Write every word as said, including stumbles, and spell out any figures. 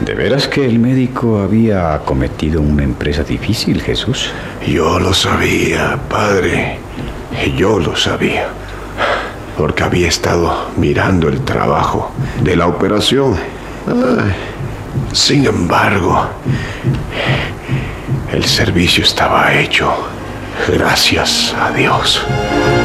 ¿De veras que el médico había cometido una empresa difícil, Jesús? Yo lo sabía, padre. Yo lo sabía. Porque había estado mirando el trabajo de la operación. Ay, sin embargo, el servicio estaba hecho. Gracias a Dios.